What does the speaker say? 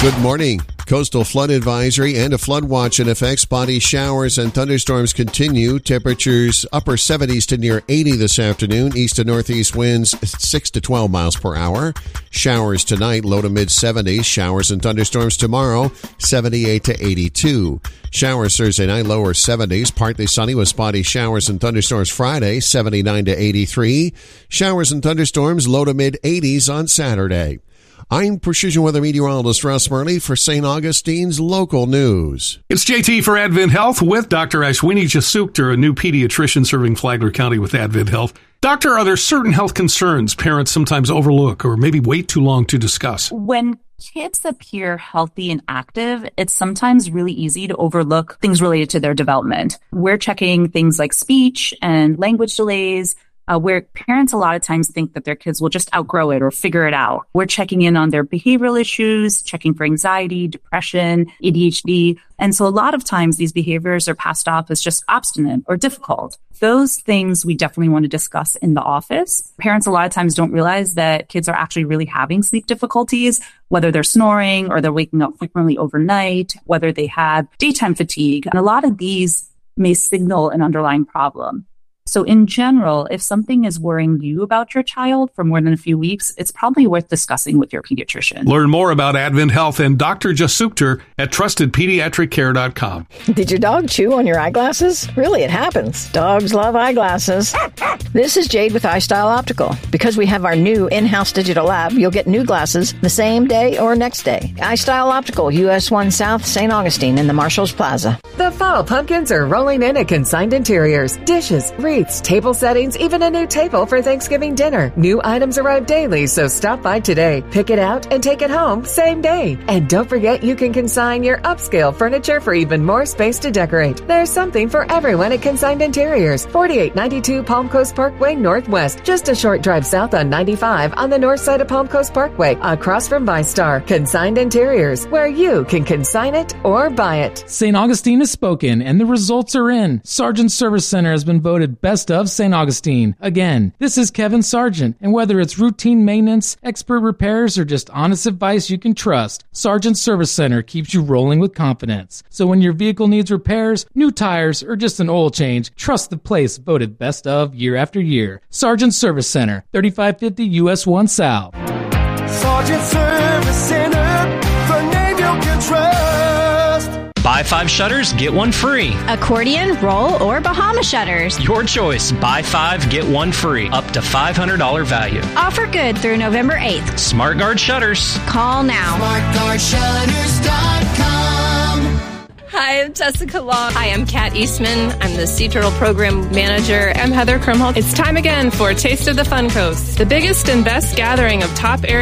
Good morning. Coastal flood advisory and a flood watch in effect. Spotty showers and thunderstorms continue. Temperatures upper 70s to near 80 this afternoon. East to northeast winds 6 to 12 miles per hour. Showers tonight, low to mid 70s. Showers and thunderstorms tomorrow, 78 to 82. Showers Thursday night, lower 70s. Partly sunny with spotty showers and thunderstorms Friday, 79 to 83. Showers and thunderstorms, low to mid 80s on Saturday. I'm Precision Weather Meteorologist Russ Murley for St. Augustine's local news. It's JT for Advent Health with Dr. Ashwini Jasukter, a new pediatrician serving Flagler County with Advent Health. Doctor, are there certain health concerns parents sometimes overlook or maybe wait too long to discuss? When kids appear healthy and active, it's sometimes really easy to overlook things related to their development. We're checking things like speech and language delays, where parents a lot of times think that their kids will just outgrow it or figure it out. We're checking in on their behavioral issues, checking for anxiety, depression, ADHD. And so a lot of times these behaviors are passed off as just obstinate or difficult. Those things we definitely want to discuss in the office. Parents a lot of times don't realize that kids are actually really having sleep difficulties, whether they're snoring or they're waking up frequently overnight, whether they have daytime fatigue. And a lot of these may signal an underlying problem. So in general, if something is worrying you about your child for more than a few weeks, it's probably worth discussing with your pediatrician. Learn more about Advent Health and Dr. Jasukter at TrustedPediatricCare.com. Did your dog chew on your eyeglasses? Really, it happens. Dogs love eyeglasses. This is Jade with iStyle Optical. Because we have our new in-house digital lab, you'll get new glasses the same day or next day. iStyle Optical, US 1 South, St. Augustine in the Marshalls Plaza. The fall pumpkins are rolling in at Consigned Interiors. Dishes, wreaths, table settings, even a new table for Thanksgiving dinner. New items arrive daily, so stop by today. Pick it out and take it home same day. And don't forget you can consign your upscale furniture for even more space to decorate. There's something for everyone at Consigned Interiors, 4892 Palm Coast Parkway Northwest, just a short drive south on 95 on the north side of Palm Coast Parkway, across from ViStar. Consigned Interiors, where you can consign it or buy it. St. Augustine has spoken, and the results are in. Sargent Service Center has been voted Best of St. Augustine. Again, this is Kevin Sargent, and whether it's routine maintenance, expert repairs, or just honest advice you can trust, Sargent Service Center keeps you rolling with confidence. So when your vehicle needs repairs, new tires, or just an oil change, trust the place voted Best of year after year. Sargent Service Center, 3550 US 1 South. Sargent Service Center, the name you can trust. Buy 5 shutters, get 1 free. Accordion, roll, or Bahama shutters. Your choice. Buy 5, get 1 free. Up to $500 value. Offer good through November 8th. SmartGuard Shutters. Call now. SmartGuardShutters.com. Hi, I'm Jessica Long. Hi, I'm Kat Eastman. I'm the Sea Turtle Program Manager. I'm Heather Krumholtz. It's time again for Taste of the Fun Coast, the biggest and best gathering of top area